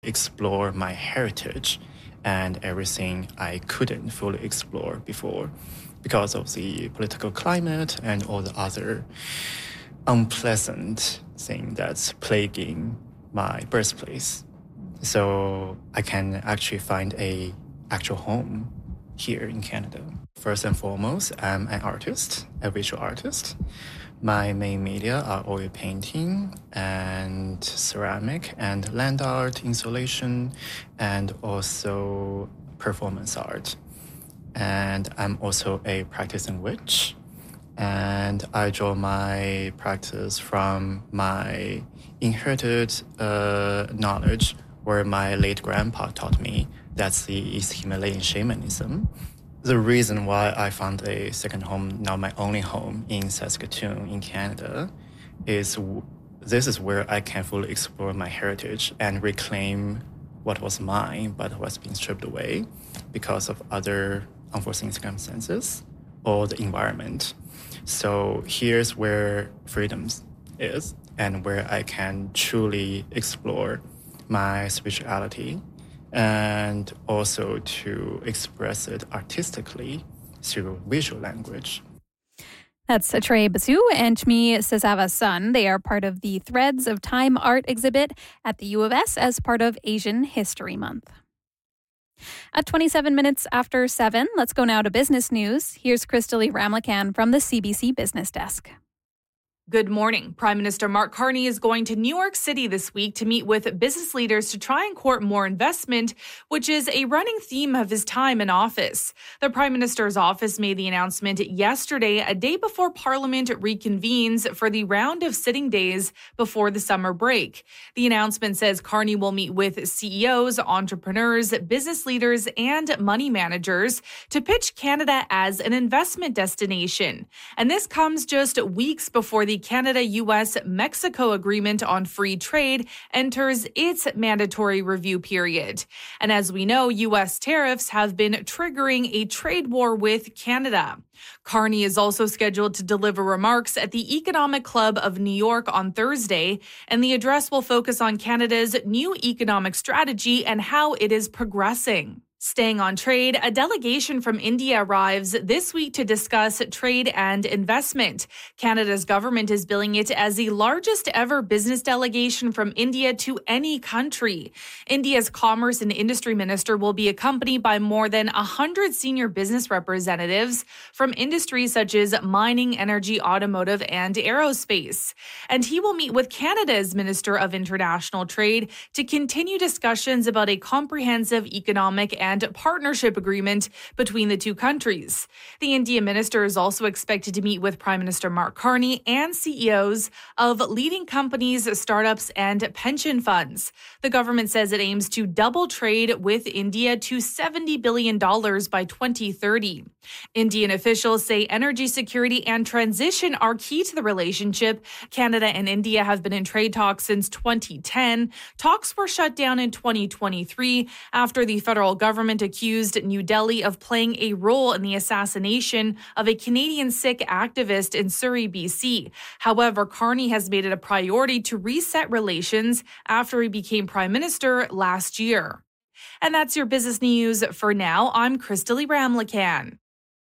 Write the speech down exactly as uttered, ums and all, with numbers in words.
explore my heritage and everything I couldn't fully explore before because of the political climate and all the other unpleasant thing that's plaguing my birthplace. So I can actually find a actual home here in Canada. First and foremost, I'm an artist, a visual artist. My main media are oil painting and ceramic and land art, installation, and also performance art. And I'm also a practicing witch. And I draw my practice from my inherited uh, knowledge where my late grandpa taught me. That's the East Himalayan shamanism. The reason why I found a second home, now my only home in Saskatoon in Canada, is w- this is where I can fully explore my heritage and reclaim what was mine but was being stripped away because of other unforeseen circumstances or the environment. So here's where freedom is and where I can truly explore my spirituality and also to express it artistically through visual language. That's Trey Basu and Chmi Sesava-Sun. They are part of the Threads of Time art exhibit at the U of S as part of Asian History Month. At twenty-seven minutes after seven, let's go now to business news. Here's Kristalee Ramlakan from the C B C Business Desk. Good morning. Prime Minister Mark Carney is going to New York City this week to meet with business leaders to try and court more investment, which is a running theme of his time in office. The Prime Minister's office made the announcement yesterday, a day before Parliament reconvenes for the round of sitting days before the summer break. The announcement says Carney will meet with C E Os, entrepreneurs, business leaders, and money managers to pitch Canada as an investment destination. And this comes just weeks before the Canada-U S-Mexico agreement on free trade enters its mandatory review period. And as we know, U S tariffs have been triggering a trade war with Canada. Carney is also scheduled to deliver remarks at the Economic Club of New York on Thursday, and the address will focus on Canada's new economic strategy and how it is progressing. Staying on trade, a delegation from India arrives this week to discuss trade and investment. Canada's government is billing it as the largest ever business delegation from India to any country. India's Commerce and Industry Minister will be accompanied by more than one hundred senior business representatives from industries such as mining, energy, automotive, and aerospace. And he will meet with Canada's Minister of International Trade to continue discussions about a comprehensive economic and and partnership agreement between the two countries. The Indian minister is also expected to meet with Prime Minister Mark Carney and C E Os of leading companies, startups, and pension funds. The government says it aims to double trade with India to seventy billion dollars by twenty thirty. Indian officials say energy security and transition are key to the relationship. Canada and India have been in trade talks since twenty ten. Talks were shut down in twenty twenty-three after the federal government accused New Delhi of playing a role in the assassination of a Canadian Sikh activist in Surrey, B C. However, Carney has made it a priority to reset relations after he became prime minister last year. And that's your business news for now. I'm Kristalee Ramlakan.